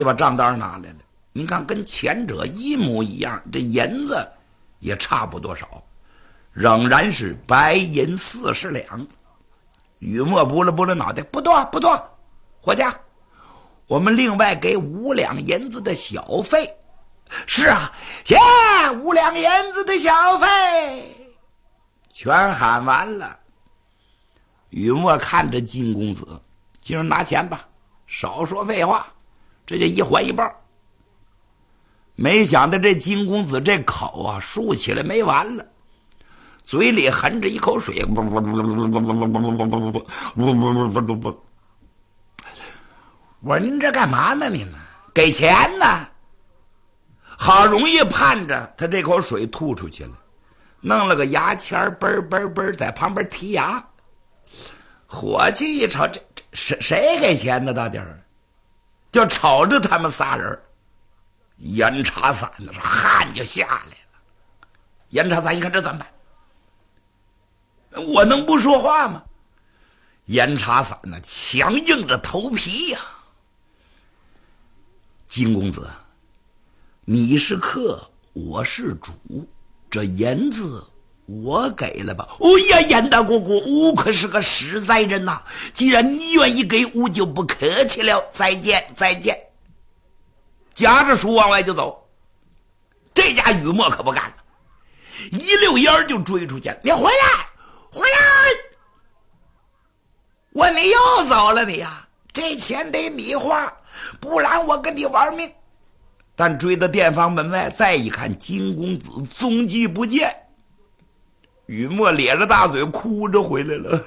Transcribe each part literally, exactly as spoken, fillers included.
把账单拿来了，你看跟前者一模一样，这银子也差不多少，仍然是白银四十两。雨墨拨了拨了脑袋，不多不多，伙计，我们另外给五两银子的小费。是啊，谢五两银子的小费。全喊完了，雨墨看着金公子，今儿拿钱吧，少说废话，这就一还一半。没想到这金公子这口啊竖起来没完了，嘴里含着一口水，我说您这干嘛呢？您呢？给钱呢？好容易盼着他这口水吐出去了，弄了个牙签嘣嘣嘣在旁边剔牙。伙计一瞅，这这谁谁给钱的？到底儿就瞅着他们仨人，严茶伞的汗就下来了。严茶伞一看这怎么办？我能不说话吗？严茶伞呢，强硬着头皮呀、啊。金公子，你是客，我是主，这银子我给了吧。哦呀，严大姑姑，吾可是个实在人呐、啊！既然你愿意给，吾就不客气了。再见，再见。夹着书往外就走。这家雨墨可不干了，一溜烟就追出去了。你回来，回来！我你又走了你呀、啊？这钱得你花，不然我跟你玩命。但追到店房门外，再一看，金公子踪迹不见。雨墨咧着大嘴哭着回来了。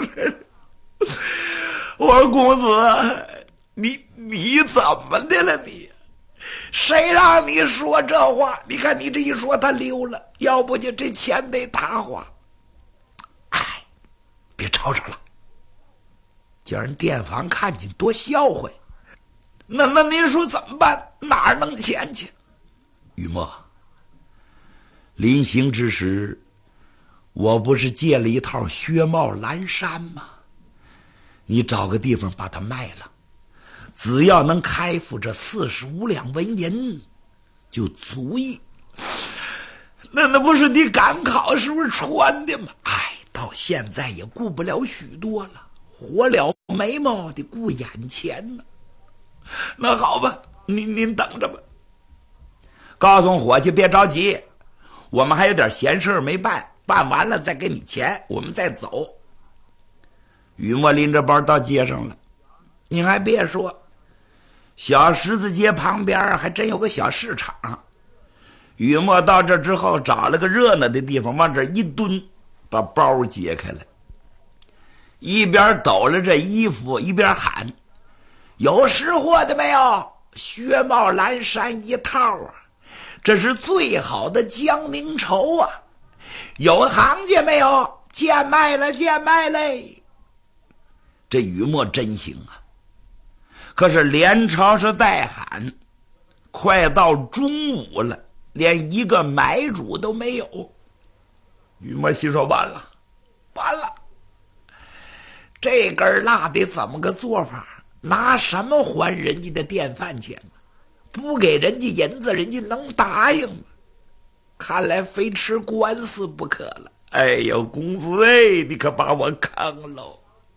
我说公子，你你怎么的了你？谁让你说这话？你看你这一说他溜了，要不就这钱得他花。哎，别吵吵了，叫人店房看见多笑话。那那您说怎么办？哪儿弄钱去？雨墨，临行之时，我不是借了一套靴帽蓝衫吗？你找个地方把它卖了，只要能开付这四十五两纹银，就足以。那那不是你赶考时候穿的吗？哎，到现在也顾不了许多了，活了眉毛得顾眼前呢。那好吧，您您等着吧。告诉伙计别着急，我们还有点闲事没办，办完了再给你钱，我们再走。雨墨拎着包到街上了，你还别说，小十字街旁边还真有个小市场。雨墨到这之后，找了个热闹的地方，往这一蹲，把包揭开了，一边抖了这衣服，一边喊：有识货的没有？靴帽蓝衫一套啊，这是最好的江宁绸啊！有行家没有？贱卖了，贱卖嘞！这雨墨真行啊！可是连朝是带喊，快到中午了，连一个买主都没有。雨墨心说完了，完了，这根蜡得怎么个做法？拿什么还人家的电饭钱呢？不给人家银子，人家能答应吗？看来非吃官司不可了。哎呦，公子哎，你可把我坑喽！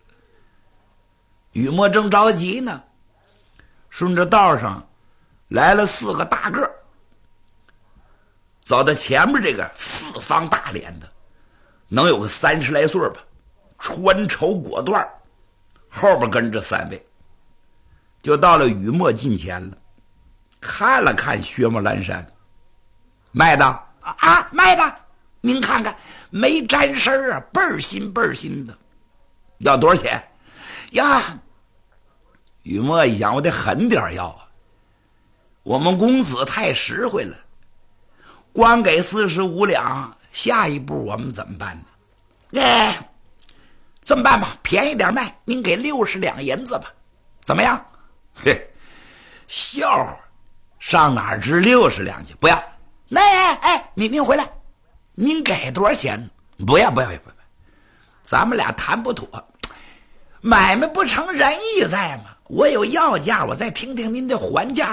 雨墨正着急呢，顺着道上来了四个大个，走到前面这个四方大脸的，能有个三十来岁吧，穿绸裹缎，后边跟着三位。就到了雨墨近前了，看了看靴帽蓝衫，卖的啊，卖的，您看看没沾身啊，倍儿新倍儿新的，要多少钱呀？雨墨一想，我得狠点要啊，我们公子太实惠了，光给四十五两，下一步我们怎么办呢？哎，这么办吧，便宜点卖，您给六十两银子吧，怎么样？嘿，笑话，上哪儿值六十两去？不要！那哎哎，您您回来，您给多少钱呢？不要不要不要不要，咱们俩谈不妥，买卖不成仁义在吗？ 我有要价，我再听听您的还价。